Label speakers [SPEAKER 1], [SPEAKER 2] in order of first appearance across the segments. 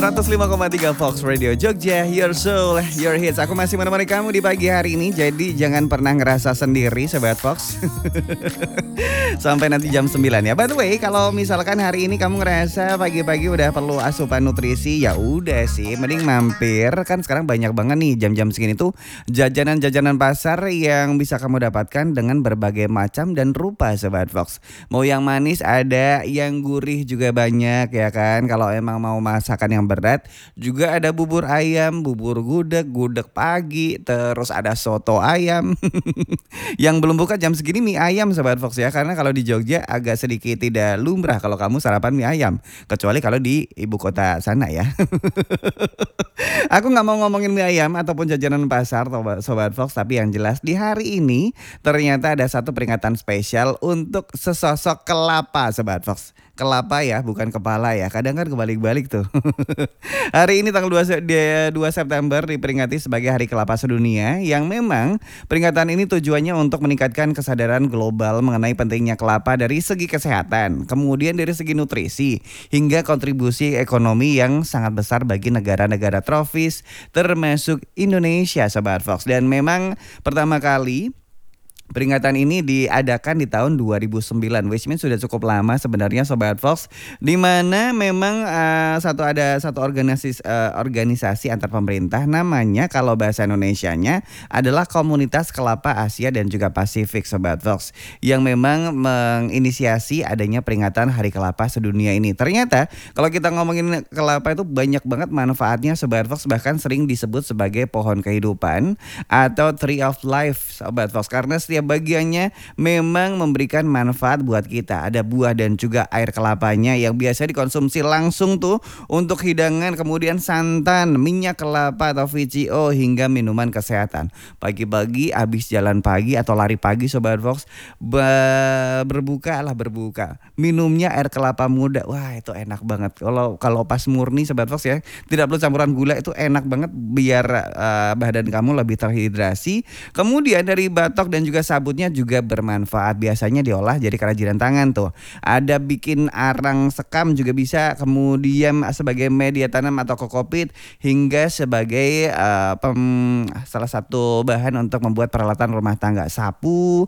[SPEAKER 1] 105,3 Fox Radio Jogja, your soul, your hits. Aku masih menemani kamu di pagi hari ini. Jadi jangan pernah ngerasa sendiri Sobat Fox. Sampai nanti jam 9 ya. By the way, kalau misalkan hari ini kamu ngerasa pagi-pagi udah perlu asupan nutrisi, ya udah sih, mending mampir. Kan sekarang banyak banget nih jam-jam segini tuh jajanan-jajanan pasar yang bisa kamu dapatkan dengan berbagai macam dan rupa Sobat Fox. Mau yang manis ada, yang gurih juga banyak ya kan. Kalau emang mau masakan yang berat juga ada bubur ayam, bubur gudeg, gudeg pagi, terus ada soto ayam. Yang belum buka jam segini mie ayam Sobat Fox ya, karena kalau di Jogja agak sedikit tidak lumrah kalau kamu sarapan mie ayam, kecuali kalau di ibu kota sana ya. Aku nggak mau ngomongin mie ayam ataupun jajanan pasar Sobat Fox, tapi yang jelas di hari ini ternyata ada satu peringatan spesial untuk sesosok kelapa Sobat Fox. Kelapa ya, bukan kepala ya. Kadang kan kebalik-balik tuh. Hari ini tanggal 2 September diperingati sebagai Hari Kelapa Sedunia, yang memang peringatan ini tujuannya untuk meningkatkan kesadaran global mengenai pentingnya kelapa dari segi kesehatan, kemudian dari segi nutrisi, hingga kontribusi ekonomi yang sangat besar bagi negara-negara tropis termasuk Indonesia Sobat Fox. Dan memang pertama kali peringatan ini diadakan di tahun 2009, which means sudah cukup lama sebenarnya Sobat Fox, di mana memang ada satu organisasi antar pemerintah, namanya kalau bahasa Indonesianya adalah Komunitas Kelapa Asia dan juga Pasifik Sobat Fox, yang memang menginisiasi adanya peringatan Hari Kelapa Sedunia ini. Ternyata kalau kita ngomongin kelapa itu banyak banget manfaatnya Sobat Fox, bahkan sering disebut sebagai pohon kehidupan atau tree of life Sobat Fox, karena setiap bagiannya memang memberikan manfaat buat kita. Ada buah dan juga air kelapanya yang biasa dikonsumsi langsung tuh untuk hidangan, kemudian santan, minyak kelapa atau VCO, hingga minuman kesehatan. Pagi-pagi habis jalan pagi atau lari pagi Sobat Fox, berbuka. Minumnya air kelapa muda. Wah, itu enak banget. Kalau pas murni Sobat Fox ya, tidak perlu campuran gula, itu enak banget biar badan kamu lebih terhidrasi. Kemudian dari batok dan juga sabutnya juga bermanfaat, biasanya diolah jadi kerajinan tangan tuh. Ada bikin arang sekam juga bisa, kemudian sebagai media tanam atau kokopit, hingga sebagai salah satu bahan untuk membuat peralatan rumah tangga, sapu,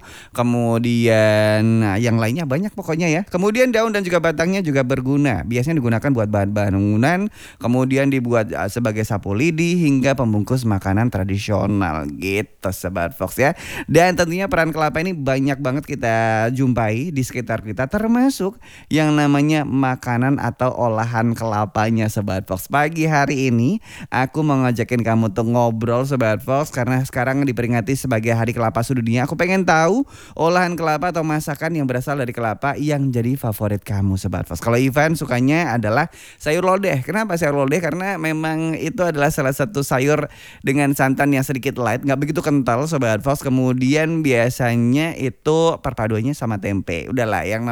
[SPEAKER 1] kemudian yang lainnya banyak pokoknya ya. Kemudian daun dan juga batangnya juga berguna, biasanya digunakan buat bahan bangunan, kemudian dibuat sebagai sapu lidi hingga pembungkus makanan tradisional gitu Sobat Fox ya. Dan tentunya peran kelapa ini banyak banget kita jumpai di sekitar kita, termasuk yang namanya makanan atau olahan kelapanya Sobat Fox. Pagi hari ini aku mau ngajakin kamu tuh ngobrol Sobat Fox, karena sekarang diperingati sebagai Hari Kelapa Sedunia. Aku pengen tahu olahan kelapa atau masakan yang berasal dari kelapa yang jadi favorit kamu Sobat Fox. Kalau Ivan sukanya adalah sayur lodeh. Kenapa sayur lodeh? Karena memang itu adalah salah satu sayur dengan santan yang sedikit light, gak begitu kental Sobat Fox. Kemudian biasanya itu perpaduannya sama tempe. Udahlah, yang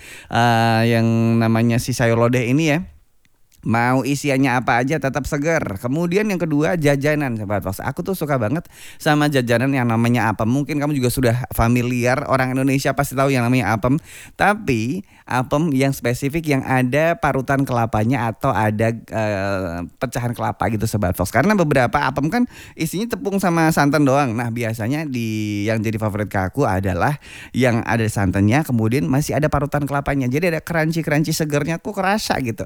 [SPEAKER 1] namanya si sayur lodeh ini ya, mau isiannya apa aja tetap segar. Kemudian yang kedua, jajanan Sobat Fox. Aku tuh suka banget sama jajanan yang namanya apem. Mungkin kamu juga sudah familiar, orang Indonesia pasti tahu yang namanya apem. Tapi apem yang spesifik yang ada parutan kelapanya atau ada pecahan kelapa gitu Sobat Fox. Karena beberapa apem kan isinya tepung sama santan doang. Nah biasanya yang jadi favorit aku adalah yang ada santannya, kemudian masih ada parutan kelapanya. Jadi ada crunchy segernya, kok kerasa gitu.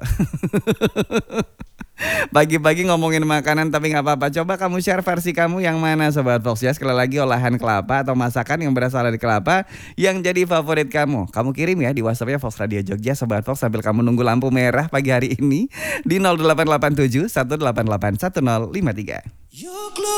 [SPEAKER 1] Pagi-pagi ngomongin makanan tapi gak apa-apa. Coba kamu share versi kamu yang mana Sobat Fox ya. Sekali lagi, olahan kelapa atau masakan yang berasal dari kelapa yang jadi favorit kamu. Kamu kirim ya di WhatsAppnya Fox Radio Jogja Sobat Fox, sambil kamu nunggu lampu merah pagi hari ini di 0887 188 1053.